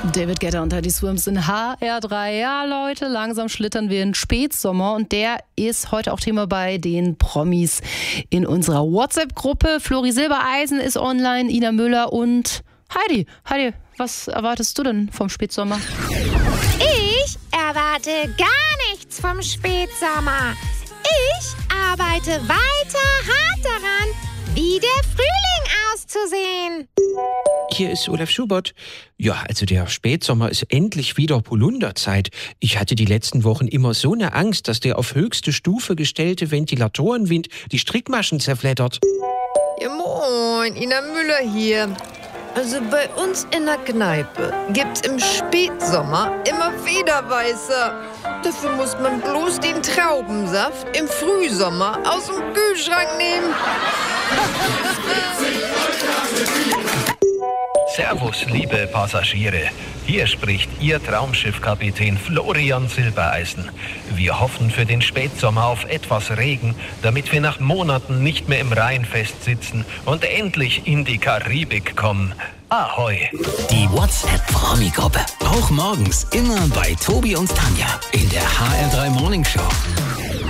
David Guetta und Heidi Swims in HR3. Ja, Leute, langsam schlittern wir in Spätsommer und der ist heute auch Thema bei den Promis in unserer WhatsApp-Gruppe. Flori Silbereisen ist online, Ina Müller und Heidi. Heidi, was erwartest du denn vom Spätsommer? Ich erwarte gar nichts vom Spätsommer. Ich arbeite weiter hart daran, wie der Frühling auszusehen. Hier ist Olaf Schubert. Ja, also der Spätsommer ist endlich wieder Polunderzeit. Ich hatte die letzten Wochen immer so eine Angst, dass der auf höchste Stufe gestellte Ventilatorenwind die Strickmaschen zerfleddert. Ja, moin, Ina Müller hier. Also bei uns in der Kneipe gibt's im Spätsommer immer Federweißer. Dafür muss man bloß den Traubensaft im Frühsommer aus dem Kühlschrank nehmen. Servus, liebe Passagiere. Hier spricht Ihr Traumschiffkapitän Florian Silbereisen. Wir hoffen für den Spätsommer auf etwas Regen, damit wir nach Monaten nicht mehr im Rhein festsitzen und endlich in die Karibik kommen. Ahoi! Die WhatsApp-Promi-Gruppe. Auch morgens immer bei Tobi und Tanja in der HR3 Morning Show.